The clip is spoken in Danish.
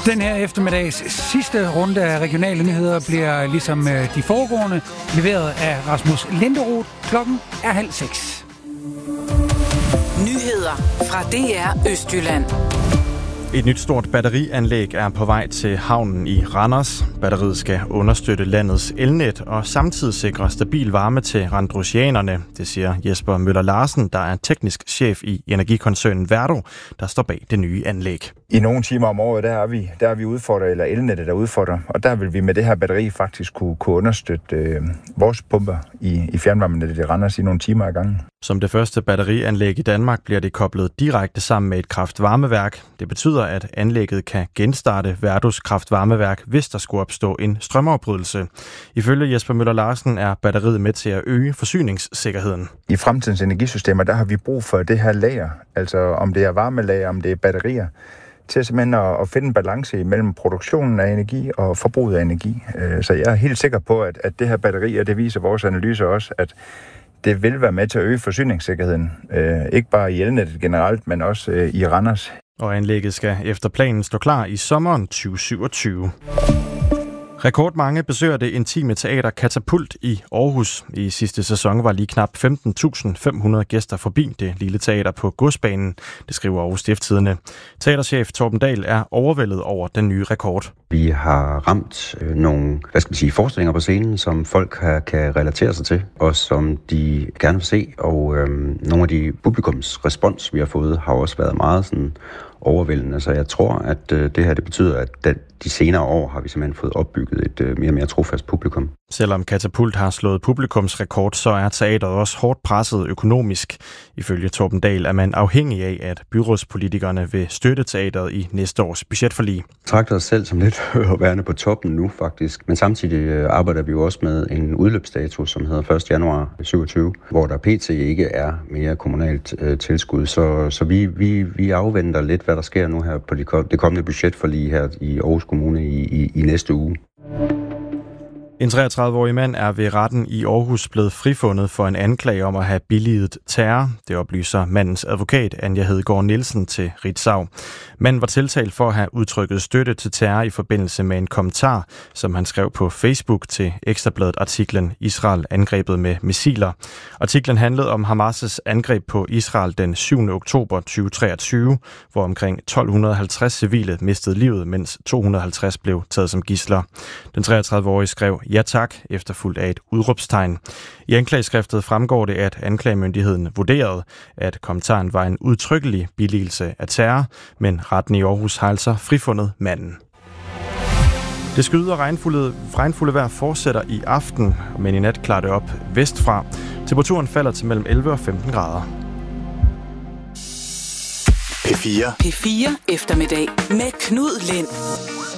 Den her eftermiddags sidste runde af regionale nyheder bliver ligesom de foregående leveret af Rasmus Linderoth. Klokken er 5:30. Nyheder fra DR Østjylland. Et nyt stort batterianlæg er på vej til havnen i Randers. Batteriet skal understøtte landets elnet og samtidig sikre stabil varme til randrusianerne. Det siger Jesper Møller Larsen, der er teknisk chef i energikoncernen Verdo, der står bag det nye anlæg. I nogle timer om året, der er vi udfordret, eller elnettet der udfordrer, og der vil vi med det her batteri faktisk kunne understøtte vores pumper i fjernvarmenettet i Randers i nogle timer ad gangen. Som det første batterianlæg i Danmark bliver det koblet direkte sammen med et kraftvarmeværk. Det betyder, at anlægget kan genstarte Verdos kraftvarmeværk, hvis der skulle opstå en strømafbrydelse. Ifølge Jesper Møller Larsen er batteriet med til at øge forsyningssikkerheden. I fremtidens energisystemer, der har vi brug for det her lager, altså om det er varmelager, om det er batterier, til simpelthen at finde en balance mellem produktionen af energi og forbruget af energi. Så jeg er helt sikker på, at det her batteri, og det viser vores analyser også, at det vil være med til at øge forsyningssikkerheden. Ikke bare i elnettet generelt, men også i Randers. Og anlægget skal efter planen stå klar i sommeren 2027. Rekordmange besøger det intime teater Katapult i Aarhus. I sidste sæson var lige knap 15.500 gæster forbi det lille teater på Godsbanen, det skriver Aarhus Stiftstidende. Teaterchef Torben Dahl er overvældet over den nye rekord. Vi har ramt nogle, forestillinger på scenen, som folk kan relatere sig til, og som de gerne vil se. Og nogle af de publikums respons, vi har fået, har også været meget sådan overvældende. Så jeg tror, at det her det betyder, at de senere år har vi simpelthen fået opbygget et mere og mere trofast publikum. Selvom Katapult har slået publikumsrekord, så er teateret også hårdt presset økonomisk. Ifølge Torben Dahl er man afhængig af, at byrådspolitikerne vil støtte teateret i næste års budgetforlig. Vi trakter os selv som lidt værende på toppen nu faktisk, men samtidig arbejder vi jo også med en udløbsdato, som hedder 1. januar 2027, hvor der pt. Ikke er mere kommunalt tilskud. Så vi afventer lidt, hvad der sker nu her på det kommende budgetforlig her i Aarhus Kommune i næste uge. En 33-årig mand er ved retten i Aarhus blevet frifundet for en anklage om at have billiget terror. Det oplyser mandens advokat Anja Hedegaard Nielsen til Ritzau. Manden var tiltalt for at have udtrykket støtte til terror i forbindelse med en kommentar, som han skrev på Facebook til Ekstrabladet-artiklen Israel angrebet med missiler. Artiklen handlede om Hamas' angreb på Israel den 7. oktober 2023, hvor omkring 1250 civile mistede livet, mens 250 blev taget som gidsler. Den 33-årige skrev ja tak, efterfulgt af et udråbstegn. I anklageskriftet fremgår det, at anklagemyndigheden vurderede, at kommentaren var en udtrykkelig billigelse af terror, men retten i Aarhus har altså frifundet manden. Det skyde og regnfulde vejr fortsætter i aften, men i nat klarer det op vestfra. Temperaturen falder til mellem 11 og 15 grader. P4 eftermiddag med Knud Lind.